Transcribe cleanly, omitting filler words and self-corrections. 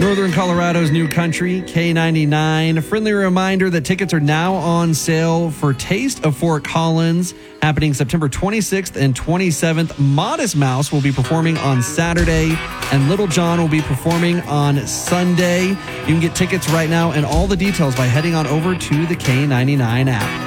Northern Colorado's new country, K99. A friendly reminder that tickets are now on sale for Taste of Fort Collins, happening September 26th and 27th. Modest Mouse will be performing on Saturday, and Little John will be performing on Sunday. You can get tickets right now and all the details by heading on over to the K99 app.